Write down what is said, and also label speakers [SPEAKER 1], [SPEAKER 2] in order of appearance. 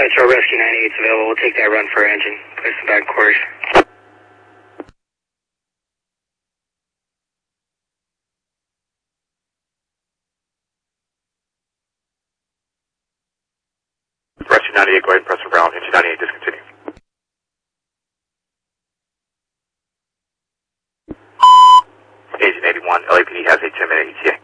[SPEAKER 1] Metro Rescue 98's available. We'll take that run for our engine. Place them back quarters.
[SPEAKER 2] Rescue 98, go ahead and press around. Engine 98, discontinue. Agent 81, LAPD has a 10-minute ETA.